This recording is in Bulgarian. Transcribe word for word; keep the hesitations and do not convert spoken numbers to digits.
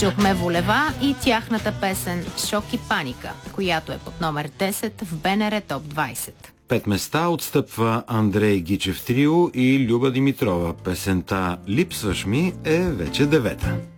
Чухме Волева и тяхната песен «Шок и паника», която е под номер десет в БНР Топ двайсет. Пет места отстъпва Андрей Гичев Трио и Люба Димитрова. Песента «Липсваш ми» е вече девета.